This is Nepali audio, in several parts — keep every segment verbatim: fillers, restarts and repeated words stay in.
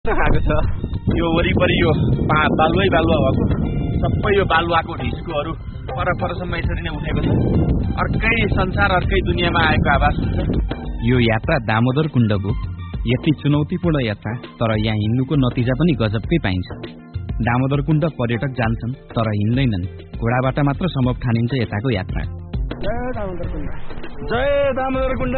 खाएको छ यो वरिपरि यो बालुवै बालुवा भएको सबै यो बालुवाको ढिस्कोहरू परपरसम्म यसरी नै उठेको छ। अर्कै संसार अर्कै दुनियाँमा आएको आभास हुन्छ। यो यात्रा दामोदर कुण्डको यति चुनौतीपूर्ण यात्रा, तर यहाँ हिँड्नुको नतिजा पनि गजबकै पाइन्छ। दामोदर कुण्ड पर्यटक जान्छन् तर हिँड्दैनन्, घोडाबाट मात्र सम्भव ठानिन्छ यताको यात्रा। जय दामोदर कुण्ड, जय दामोदर कुण्ड,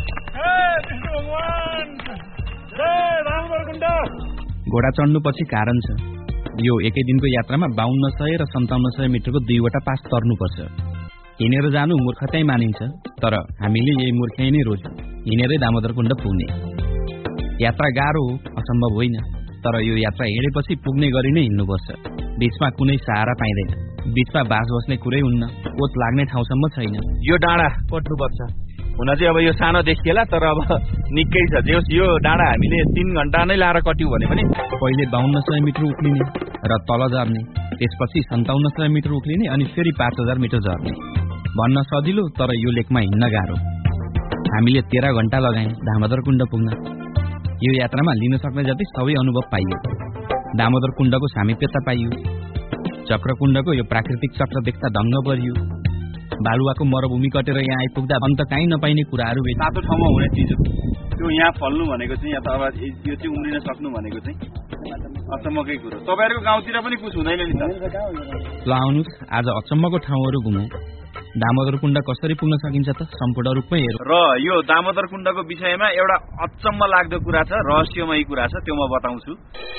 घोडा चढ्नु पछि कारण छ। यो एकै दिनको यात्रामा बाहन्न सय र सन्ताउन्न सय मिटरको दुईवटा पास तर्नुपर्छ। हिँडेर जानु मूर्खतै मानिन्छ, तर हामीले यही मूर्खै नै रोज्यौं, हिँडेरै दामोदर कुण्ड पुग्ने। यात्रा गाह्रो हो, असम्भव होइन, तर यो यात्रा हिँडेपछि पुग्ने गरी नै हिँड्नुपर्छ। बीचमा कुनै सहारा पाइँदैन, बीचमा बास बस्ने कुरै हुन्न, ओत लाग्ने ठाउँसम्म छैन। यो डाँडा कट्नुपर्छ। हुन चाहिँ अब यो सानो देखिएला, तर अब निकै छ। जे होस् यो डाँडा हामीले तीन घण्टा नै लाएर कट्यौं भने पनि पहिले बाहन्न सय मिटर उक्लिने र तल झर्ने, त्यसपछि सन्ताउन्न सय मिटर उक्लिने अनि फेरि पाँच हजार मिटर झर्ने। भन्न सजिलो, तर यो लेकमा हिँड्न गाह्रो। हामीले तेह्र घण्टा लगायौं दामोदर कुण्ड पुग्न। यो यात्रामा लिन सक्ने जति सबै अनुभव पाइयो। दामोदर कुण्डको सामिप्यता पाइयो, चक्रकुण्डको यो प्राकृतिक चक्र देख्दा दङ्ग परियो। बालुवाको मरुभूमि कटेर यहाँ आइपुग्दा अन्त कहीँ नपाइने कुराहरू भेट। तातो ठाउँमा हुने चिज त्यो यहाँ फल्नु भनेको चाहिँ यहाँ त अब यो चाहिँ उम्रिन सक्नु भनेको चाहिँ अचम्मकै कुरो। तपाईँहरूको गाउँतिर पनि कुछ हुँदैन नि त। ल आउनुहोस् आज अचम्मको ठाउँहरू घुमौँ। दामोदर कुण्ड कसरी पुग्न सकिन्छ त सम्पूर्ण रूपमै हेरौँ। र यो दामोदर कुण्डको विषयमा एउटा अचम्म लाग्दो कुरा छ, रहस्यमय कुरा छ, त्यो म बताउँछु।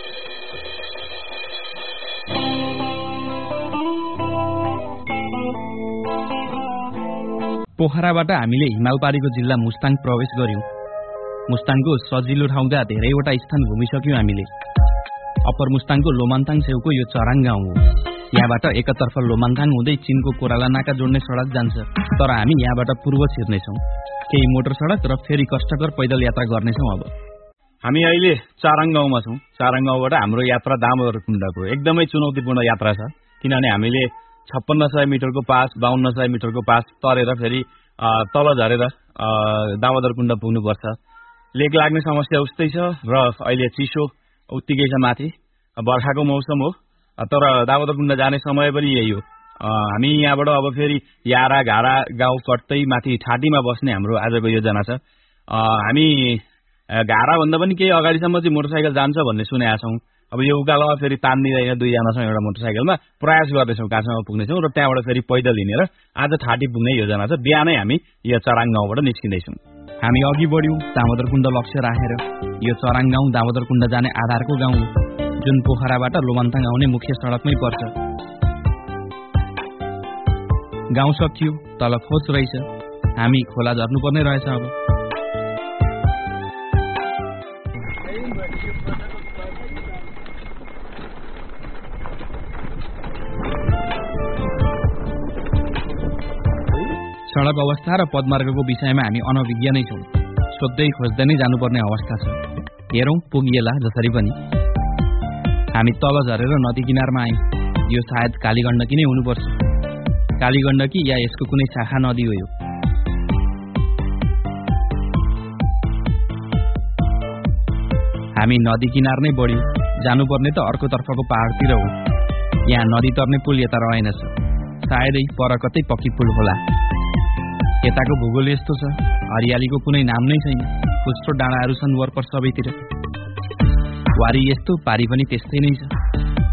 पोखराबाट हामीले हिमालपारीको जिल्ला मुस्ताङ प्रवेश गर्यौं। मुस्ताङको सजिलो ठाउँका धेरैवटा स्थान घुमिसक्यौं हामीले। अप्पर मुस्ताङको लोमान्ताङ छेउको यो चराङ गाउँ हो। यहाँबाट एकतर्फ लोमान्ताङ हुँदै चीनको कोराला नाका जोड्ने सडक जान्छ, तर हामी यहाँबाट पूर्व छिर्नेछौँ। केही मोटर सडक र फेरि कष्टकर पैदल यात्रा गर्नेछौँ। अब हामी अहिले चाराङ गाउँमा छौँ। चाराङ गाउँबाट हाम्रो यात्रा दामोदर कुण्डको एकदमै चुनौतीपूर्ण यात्रा छ, किनभने हामीले छप्पन्न सय मिटरको पास, बाहन्न सय मिटरको पास तरेर फेरि तल झरेर दामोदर कुण्ड पुग्नुपर्छ। लेक लाग्ने समस्या उस्तै छ र अहिले चिसो उत्तिकै छ माथि, बर्खाको मौसम हो, तर दामोदर कुण्ड जाने समय पनि यही हो। हामी यहाँबाट अब फेरि यारा घारा गाउँ कट्दै माथि ठाटीमा बस्ने हाम्रो आजको योजना छ। हामी घारा भन्दा पनि केही अगाडिसम्म चाहिँ मोटरसाइकल जान्छ भन्ने सुनेका छौँ। अब यो उकालोमा फेरि तान्दिँदैन, दुईजना छौँ एउटा मोटरसाइकलमा, प्रयास गर्दैछौँ कहाँसम्म पुग्नेछौँ र त्यहाँबाट फेरि पैदल हिँडेर आज ठाटी पुग्ने योजना छ। बिहानै हामी यो चराङ गाउँबाट निस्किँदैछौँ। हामी अघि बढ्यौँ दामोदर कुण्ड लक्ष्य राखेर। यो चराङ गाउँ दामोदर कुण्ड जाने आधारको गाउँ हो, जुन पोखराबाट लोमान्ताङ आउने मुख्य सडकमै पर्छ। गाउँ सकियो, तल खोज रहेछ, हामी खोला झर्नुपर्ने रहेछ। अब सडक अवस्था र पदमार्गको विषयमा हामी अनभिज्ञ नै छौँ। सोध्दै खोज्दै नै जानुपर्ने अवस्था छ। हेरौँ पुगिएला जसरी पनि। हामी तल झरेर नदी किनारमा आयौँ। यो सायद कालीगण्डकी नै हुनुपर्छ। कालीगण्डकी या यसको कुनै शाखा नदी हो यो। हामी नदी किनार नै बढ्यौँ। जानुपर्ने त अर्कोतर्फको पहाडतिर हो। यहाँ नदी तर्ने पुल यता रहेनछ, सायदै पर कतै पक्की पुल होला। यताको भूगोल यस्तो छ, हरियालीको कुनै नाम नै छैन। खुस्रो डाँडाहरू छन् वरपर सबैतिर। वारी यस्तो, पारी पनि त्यस्तै नै छ।